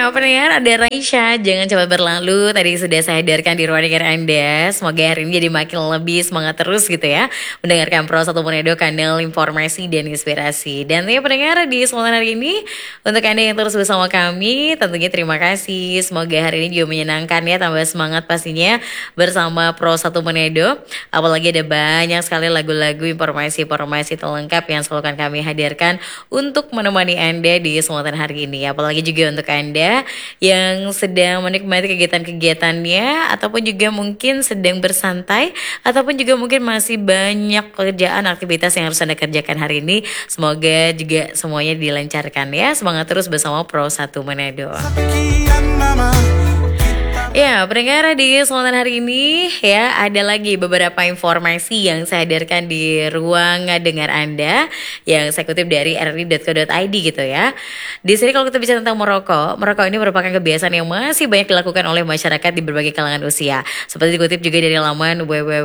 Ya, pendengar ada Raisya, jangan cepat berlalu. Tadi sudah saya hadirkan di ruang dengar Anda. Semoga hari ini jadi makin lebih semangat terus gitu ya. Mendengarkan Pro 1 Monedo, kanal informasi dan inspirasi. Dan ya pendengar di kesempatan hari ini, untuk Anda yang terus bersama kami, tentunya terima kasih. Semoga hari ini juga menyenangkan ya, tambah semangat pastinya bersama Pro 1 Monedo. Apalagi ada banyak sekali lagu-lagu, informasi-informasi terlengkap yang selalu akan kami hadirkan untuk menemani Anda di kesempatan hari ini. Apalagi juga untuk Anda yang sedang menikmati kegiatan-kegiatannya ataupun juga mungkin sedang bersantai ataupun juga mungkin masih banyak pekerjaan aktivitas yang harus Anda kerjakan hari ini. Semoga juga semuanya dilancarkan ya. Semangat terus bersama Pro 1 Monedo. Ya, pendengar di kesempatan hari ini ya ada lagi beberapa informasi yang saya hadirkan di ruang dengar Anda yang saya kutip dari rri.co.id gitu ya. Di sini kalau kita bicara tentang merokok ini merupakan kebiasaan yang masih banyak dilakukan oleh masyarakat di berbagai kalangan usia. Seperti dikutip juga dari laman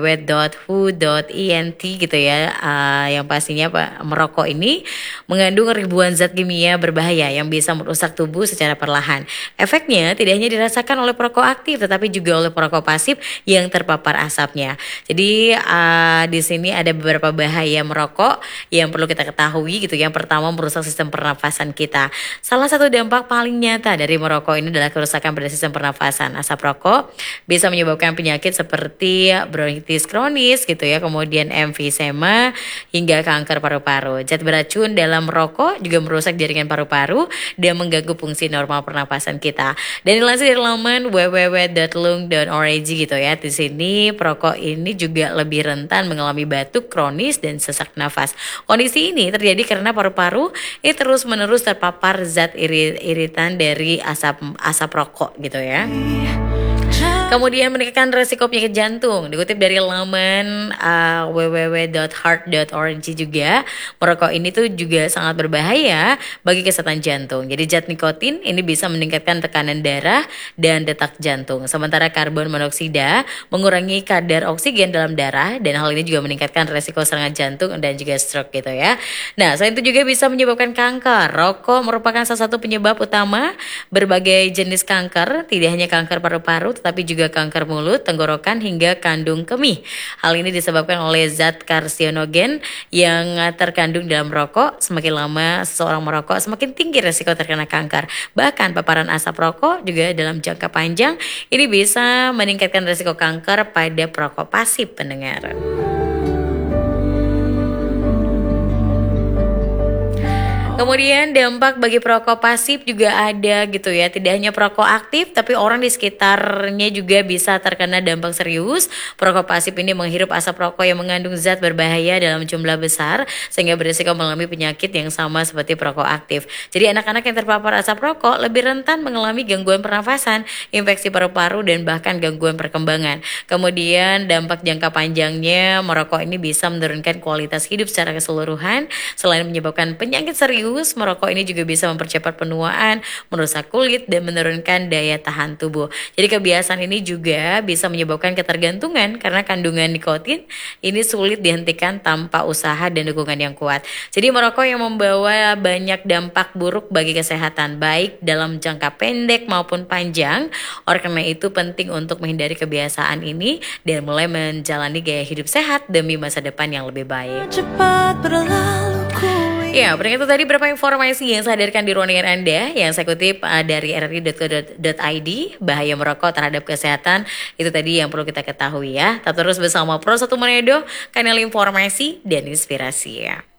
www.who.int gitu ya, yang pastinya merokok ini mengandung ribuan zat kimia berbahaya yang bisa merusak tubuh secara perlahan. Efeknya tidak hanya dirasakan oleh perokok aktif tetapi juga oleh perokok pasif yang terpapar asapnya. Jadi di sini ada beberapa bahaya merokok yang perlu kita ketahui gitu. Yang pertama, merusak sistem pernafasan kita. Salah satu dampak paling nyata dari merokok ini adalah kerusakan pada sistem pernafasan. Asap rokok bisa menyebabkan penyakit seperti bronkitis kronis gitu ya, kemudian emfisema hingga kanker paru-paru. Zat beracun dalam rokok juga merusak jaringan paru-paru dan mengganggu fungsi normal pernapasan kita. Dan dilansir dari laman www.lung.org gitu ya. Di sini perokok ini juga lebih rentan mengalami batuk kronis dan sesak nafas. Kondisi ini terjadi karena paru-paru ini terus-menerus terpapar zat iritan dari asap rokok gitu ya. Kemudian meningkatkan resiko penyakit jantung. Dikutip dari laman www.heart.org juga, merokok ini tuh juga sangat berbahaya bagi kesehatan jantung. Jadi zat nikotin ini bisa meningkatkan tekanan darah dan detak jantung. Sementara karbon monoksida mengurangi kadar oksigen dalam darah dan hal ini juga meningkatkan resiko serangan jantung dan juga stroke gitu ya. Nah, selain itu juga bisa menyebabkan kanker. Rokok merupakan salah satu penyebab utama berbagai jenis kanker, tidak hanya kanker paru-paru tetapi juga kanker mulut, tenggorokan hingga kandung kemih. Hal ini disebabkan oleh zat karsinogen yang terkandung dalam rokok. Semakin lama seseorang merokok, semakin tinggi resiko terkena kanker. Bahkan paparan asap rokok juga dalam jangka panjang ini bisa meningkatkan resiko kanker pada perokok pasif, pendengar. Kemudian dampak bagi perokok pasif juga ada gitu ya. Tidak hanya perokok aktif tapi orang di sekitarnya juga bisa terkena dampak serius. Perokok pasif ini menghirup asap rokok yang mengandung zat berbahaya dalam jumlah besar sehingga berisiko mengalami penyakit yang sama seperti perokok aktif. Jadi anak-anak yang terpapar asap rokok lebih rentan mengalami gangguan pernafasan, infeksi paru-paru dan bahkan gangguan perkembangan. Kemudian dampak jangka panjangnya merokok ini bisa menurunkan kualitas hidup secara keseluruhan. Selain menyebabkan penyakit serius, merokok ini juga bisa mempercepat penuaan, merusak kulit, dan menurunkan daya tahan tubuh. Jadi kebiasaan ini juga bisa menyebabkan ketergantungan karena kandungan nikotin ini sulit dihentikan tanpa usaha dan dukungan yang kuat. Jadi merokok yang membawa banyak dampak buruk bagi kesehatan, baik dalam jangka pendek maupun panjang. Oleh karena itu penting untuk menghindari kebiasaan ini dan mulai menjalani gaya hidup sehat demi masa depan yang lebih baik. Cepat berlalu. Ya, itu tadi beberapa informasi yang saya hadirkan di ruang dengar Anda yang saya kutip dari rri.co.id. Bahaya merokok terhadap kesehatan itu tadi yang perlu kita ketahui ya. Tetap terus bersama Pro 1 Monedo, kanal informasi dan inspirasi ya.